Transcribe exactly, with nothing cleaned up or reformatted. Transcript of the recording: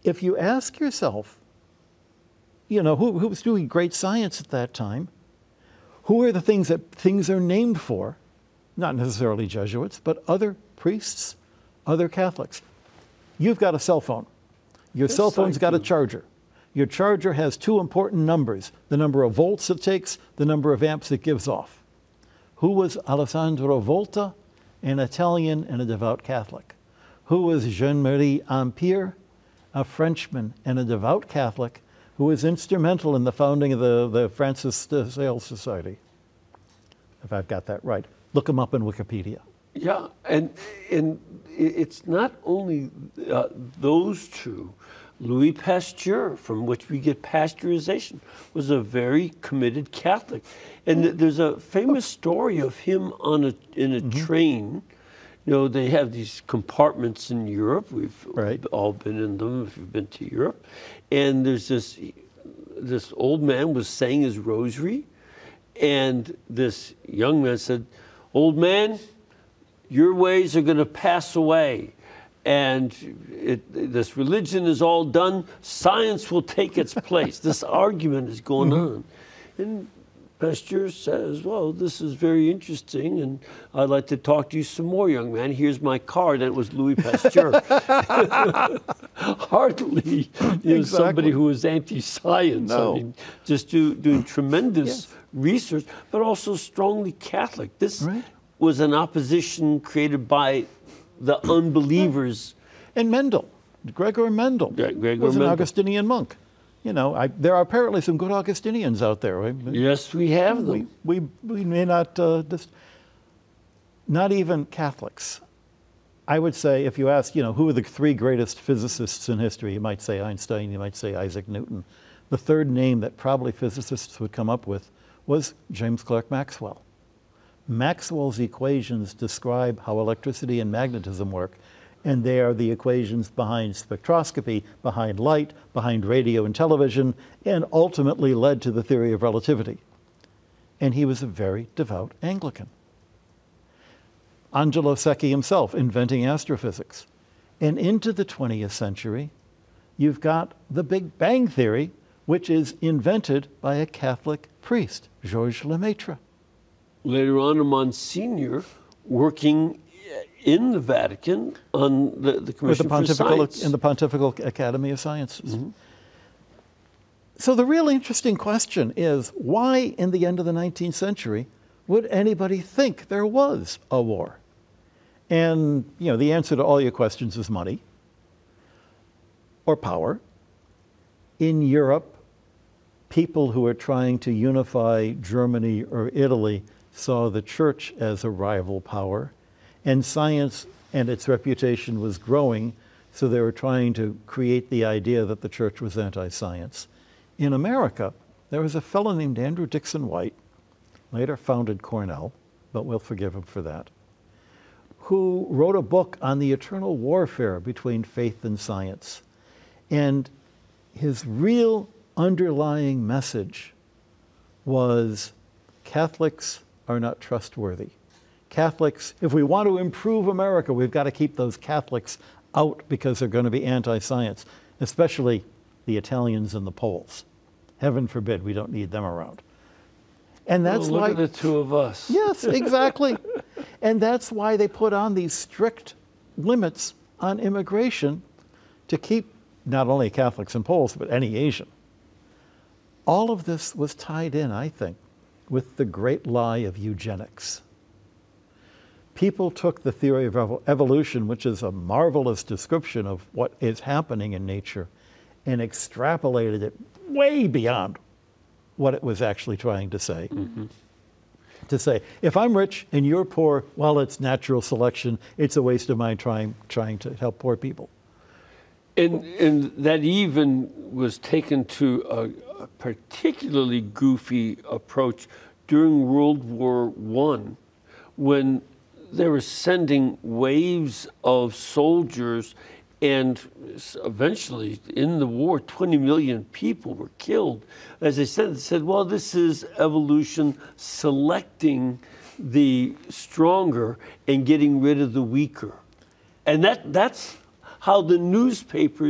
if you ask yourself, you know, who, who was doing great science at that time? Who are the things that things are named for? Not necessarily Jesuits, but other priests, other Catholics. You've got a cell phone. Your Yes, cell phone's I got a do. charger. Your charger has two important numbers, the number of volts it takes, the number of amps it gives off. Who was Alessandro Volta? An Italian and a devout Catholic. Who was Jean-Marie Ampère? A Frenchman and a devout Catholic who was instrumental in the founding of the, the Francis de Sales Society. If I've got that right. Look him up in Wikipedia. Yeah, and and it's not only uh, those two. Louis Pasteur, from which we get pasteurization, was a very committed Catholic. And there's a famous story of him on a in a mm-hmm. train. You know, they have these compartments in Europe. We've right. all been in them if you've been to Europe. And there's this this old man was saying his rosary, and this young man said, "Old man, your ways are going to pass away. And it, this religion is all done. Science will take its place." This argument is going mm-hmm. on. And Pasteur says, "Well, this is very interesting, and I'd like to talk to you some more, young man. Here's my card." And it was Louis Pasteur. Hardly you know, exactly. somebody who was anti-science. No. I mean, just do, doing tremendous yes. research, but also strongly Catholic. This right. was an opposition created by the unbelievers. And Mendel, Gregor Mendel, Yeah, Gregor was an Mendel. Augustinian monk. You know, I, there are apparently some good Augustinians out there. Right? Yes, we have them. We, we, we may not, uh, dis- not even Catholics. I would say, if you ask, you know, who are the three greatest physicists in history, you might say Einstein, you might say Isaac Newton. The third name that probably physicists would come up with was James Clerk Maxwell. Maxwell's equations describe how electricity and magnetism work, and they are the equations behind spectroscopy, behind light, behind radio and television, and ultimately led to the theory of relativity. And he was a very devout Anglican. Angelo Secchi himself inventing astrophysics. And into the twentieth century, you've got the Big Bang Theory, which is invented by a Catholic priest, Georges Lemaitre. Later on, a Monsignor working in the Vatican on the, the Commission With the for Pontifical, Science. in the Pontifical Academy of Sciences. Mm-hmm. So the real interesting question is, why in the end of the nineteenth century would anybody think there was a war? And, you know, the answer to all your questions is money or power. In Europe, people who are trying to unify Germany or Italy saw the church as a rival power, and science and its reputation was growing, so they were trying to create the idea that the church was anti-science. In America, there was a fellow named Andrew Dixon White, later founded Cornell, but we'll forgive him for that, who wrote a book on the eternal warfare between faith and science. And his real underlying message was Catholics are not trustworthy. Catholics, if we want to improve America, we've got to keep those Catholics out because they're going to be anti-science, especially the Italians and the Poles. Heaven forbid we don't need them around. And that's well, look why at the two of us. Yes, exactly. And that's why they put on these strict limits on immigration to keep not only Catholics and Poles, but any Asian. All of this was tied in, I think, with the great lie of eugenics. People took the theory of evo- evolution, which is a marvelous description of what is happening in nature, and extrapolated it way beyond what it was actually trying to say. Mm-hmm. To say, if I'm rich and you're poor, well, it's natural selection. It's a waste of my time trying to help poor people. And, and that even was taken to a, a particularly goofy approach during World War One, when they were sending waves of soldiers, and eventually in the war, twenty million people were killed. As they said, they said, well, this is evolution selecting the stronger and getting rid of the weaker. And that, that's how the newspapers